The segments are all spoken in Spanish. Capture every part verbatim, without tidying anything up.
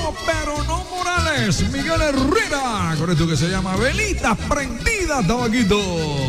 Toro, pero no Morales. Miguel Herrera, con esto que se llama Velitas Prendidas, Tabaquito.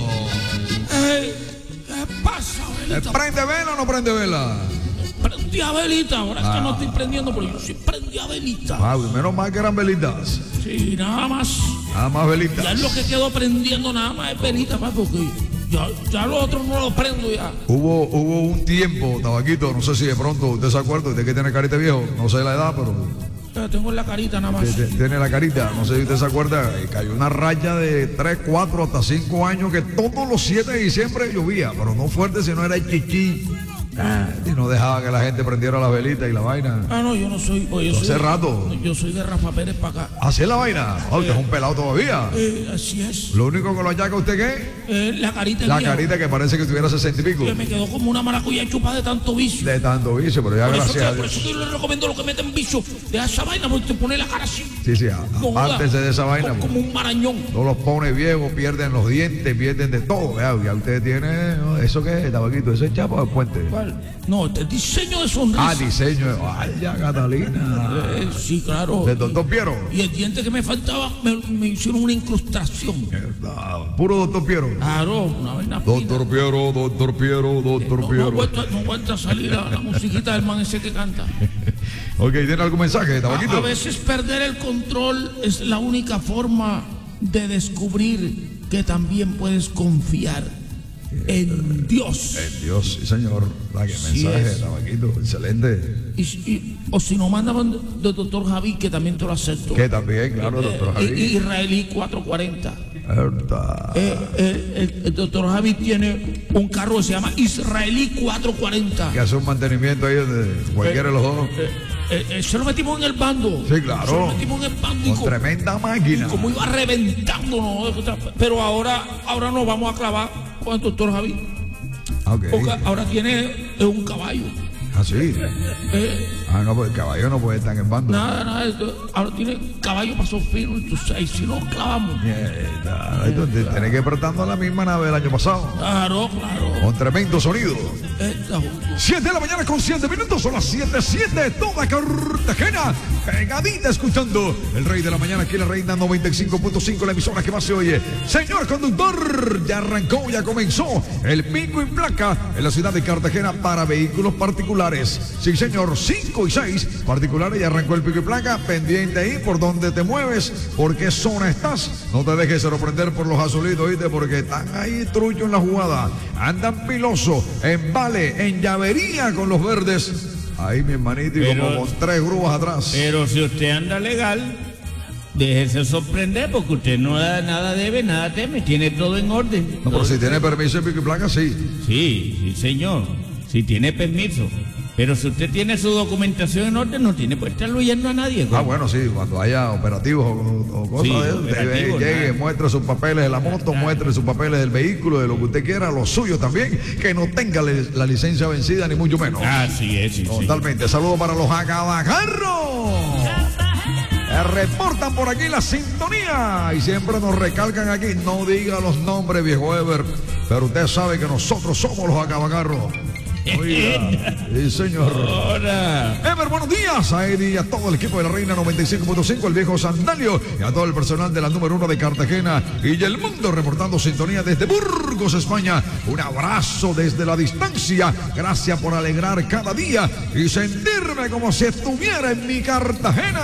Eh, ¿Qué pasa, velita? ¿Prende vela o no prende vela? Prendí a velita, ahora es que Ah. no estoy prendiendo, pero yo sí prendí a velita. Ah, menos mal que eran velitas. Sí, nada más. Nada más velitas. Ya es lo que quedó prendiendo, nada más es velita, pa, porque ya, ya lo otro no lo prendo ya. Hubo, hubo un tiempo, Tabaquito, no sé si de pronto usted se acuerda, usted que tiene carita de viejo, no sé la edad, pero Ya tengo en la carita nada más. t- t- tiene la carita, no sé si usted se acuerda, eh, cayó una raya de tres, cuatro, hasta cinco años que todos los siete de diciembre llovía, pero no fuerte, sino era el chichi. Ah, y no dejaba que la gente prendiera las velitas y la vaina. Ah, no, yo no soy. Pues yo soy Hace de- rato. Yo soy de Rafa Pérez para acá. Así es la vaina. Ah, usted es un pelado todavía. Eh, así es. Lo único que lo achaca a usted que Eh, la carita la mía, carita que parece que tuviera sesenta y pico. que me quedó como una maracuyá chupada de tanto vicio. De tanto vicio, pero ya Por eso, gracias que, a por Dios. eso que yo le recomiendo lo que meten vicio de esa vaina, porque te pone la cara así. Sí, sí, a- No joda, apártese de esa vaina. como, porque como un marañón. no los pone viejos, pierden los dientes, pierden de todo. Vea, ya usted tiene, ¿no? ¿Eso qué es, Tabaquito? ¿Eso es chapa o es puente? ¿Cuál? No, este es diseño de sonrisa. Ah, diseño. Ay, ya, Catalina. Eh, sí, claro. Del doctor Piero. Y el diente que me faltaba, me, me hicieron una incrustación. Mierda, puro doctor Piero. Claro, una vaina Doctor Piero, doctor Piero, doctor No, no, Piero. aguanta, no aguanta salir la, la musiquita del man ese que canta. Ok, ¿tiene algún mensaje, A, Tabaquito? a veces perder el control es la única forma de descubrir que también puedes confiar en Dios. En Dios, sí, señor. La que Sí mensaje, es. Tabaquito. Excelente. Y, y- o si no, mandaban del doctor Javi, que también te lo acepto. Que también, claro, doctor Eh, Javi. Israelí cuatrocientos cuarenta. Verdad. Eh, eh, el, el doctor Javi tiene un carro que se llama Israelí cuatrocientos cuarenta. Que hace un mantenimiento ahí de cualquiera de los dos. Eh, eh, eh, se lo metimos en el bando. Sí, claro. Se lo metimos en el bando. y Con co- tremenda y máquina. como iba reventando, ¿no? Pero ahora, ahora nos vamos a clavar con el doctor Javi. Ok. Porque ahora tiene eh, un caballo. Ah, sí. Eh, Ah, no, pues el caballo no puede estar en el bando. nada, nada. esto- Ahora tiene caballo paso fino. Entonces, ahí si nos clavamos. Mierda. Entonces, tenés que prestando la misma nave del año pasado. Claro, claro. Con tremendo sonido. Esta, siete de la mañana con siete minutos, son las siete, siete, toda Cartagena, pegadita escuchando el Rey de la Mañana, aquí en la Reina noventa y cinco punto cinco, la emisora que más se oye. Señor conductor, ya arrancó, ya comenzó el pico y placa en la ciudad de Cartagena para vehículos particulares. Sí, señor, cinco y seis particulares, ya arrancó el pico y placa, pendiente ahí por donde te mueves, por qué zona estás. No te dejes sorprender por los azulitos, ¿viste? Porque están ahí truchos en la jugada, andan piloso, en vale, en llavería con los verdes. Ahí mi hermanito y Pero- como con tres grúas atrás. Pero si usted anda legal, déjese sorprender porque usted no da nada debe, nada teme, tiene todo en orden. No, pero si tiene permiso de pico y placa, sí. Sí, sí señor, si tiene permiso. Pero si usted tiene su documentación en orden, no tiene por estar huyendo a nadie. Ah, bueno, sí, cuando haya operativos o, o cosas Sí, de eso, usted ve, operativos, llegue, nada. muestre sus papeles de la moto, muestre sus papeles del vehículo, de lo que usted quiera, lo suyo también, que no tenga le- la licencia vencida, ni mucho menos. Así es, sí, sí. Totalmente. Saludos para los acabacarros. Eh, Reportan por aquí la sintonía y siempre nos recalcan aquí. No diga los nombres, viejo Ever, pero usted sabe que nosotros somos los acabacarros. Oiga, sí, señor. Ahora. Ever, buenos días a Eddie y a todo el equipo de la Reina noventa y cinco punto cinco, el viejo Sandalio, y a todo el personal de la número uno de Cartagena y el mundo reportando sintonía desde Burgos, España. Un abrazo desde la distancia. Gracias por alegrar cada día y sentirme como si estuviera en mi Cartagena.